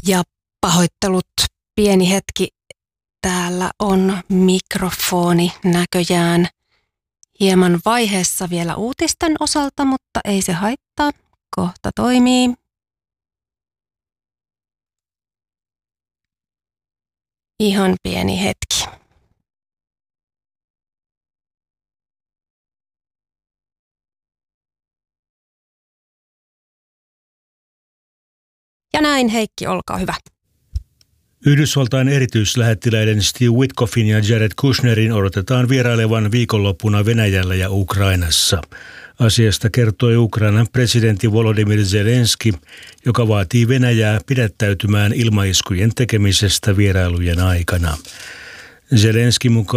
Ja pahoittelut, pieni hetki. Täällä on mikrofoni näköjään hieman vaiheessa vielä uutisten osalta, mutta ei se haittaa. Kohta toimii. Ihan pieni hetki. Ja näin, Heikki, olkaa hyvä. Yhdysvaltain erityislähettiläiden Steve Witkoffin ja Jared Kushnerin odotetaan vierailevan viikonloppuna Venäjällä ja Ukrainassa. Asiasta kertoi Ukrainan presidentti Volodymyr Zelenski, joka vaatii Venäjää pidättäytymään ilmaiskujen tekemisestä vierailujen aikana. Zelenski mukaan